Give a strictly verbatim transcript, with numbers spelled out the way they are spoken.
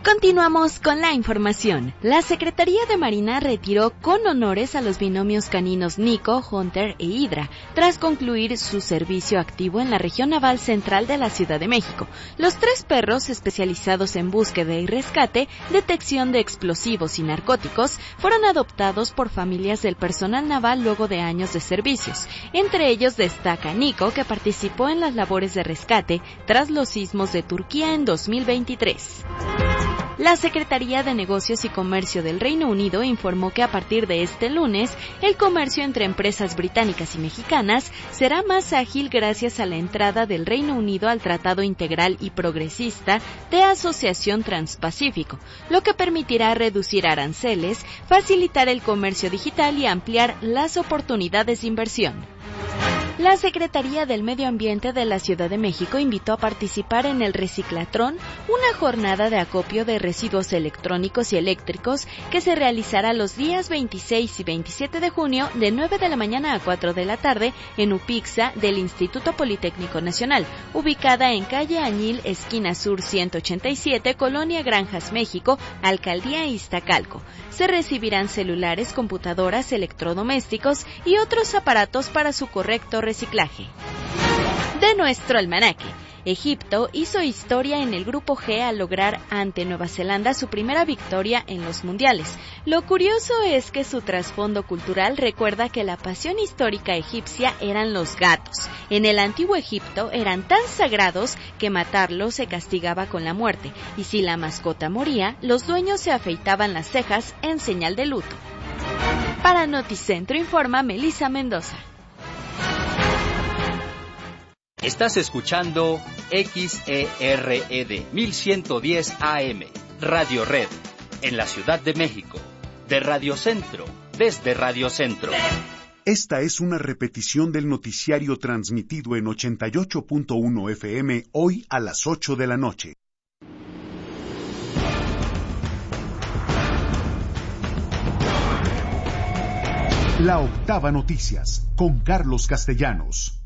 Continuamos con la información. La Secretaría de Marina retiró con honores a los binomios caninos Nico, Hunter e Hydra, tras concluir su servicio activo en la región naval central de la Ciudad de México. Los tres perros, especializados en búsqueda y rescate, detección de explosivos y narcóticos, fueron adoptados por familias del personal naval luego de años de servicios. Entre ellos destaca Nico, que participó en las labores de rescate tras los sismos de Turquía en dos mil veintitrés. La Secretaría de Negocios y Comercio del Reino Unido informó que a partir de este lunes, el comercio entre empresas británicas y mexicanas será más ágil gracias a la entrada del Reino Unido al Tratado Integral y Progresista de Asociación Transpacífico, lo que permitirá reducir aranceles, facilitar el comercio digital y ampliar las oportunidades de inversión. La Secretaría del Medio Ambiente de la Ciudad de México invitó a participar en el Reciclatrón, una jornada de acopio de residuos electrónicos y eléctricos que se realizará los días veintiséis y veintisiete de junio de nueve de la mañana a cuatro de la tarde en UPIXA del Instituto Politécnico Nacional, ubicada en calle Añil, esquina sur ciento ochenta y siete, Colonia Granjas, México, Alcaldía Iztacalco. Se recibirán celulares, computadoras, electrodomésticos y otros aparatos para su correcto reciclaje. De nuestro almanaque. Egipto hizo historia en el Grupo G al lograr ante Nueva Zelanda su primera victoria en los mundiales. Lo curioso es que su trasfondo cultural recuerda que la pasión histórica egipcia eran los gatos. En el antiguo Egipto eran tan sagrados que matarlos se castigaba con la muerte, y si la mascota moría, los dueños se afeitaban las cejas en señal de luto. Para Noticentro informa Melissa Mendoza. Estás escuchando X E R E D mil ciento diez A M, Radio Red, en la Ciudad de México, de Radio Centro, desde Radio Centro. Esta es una repetición del noticiario transmitido en ochenta y ocho punto uno F M hoy a las ocho de la noche. La Octava Noticias, con Carlos Castellanos.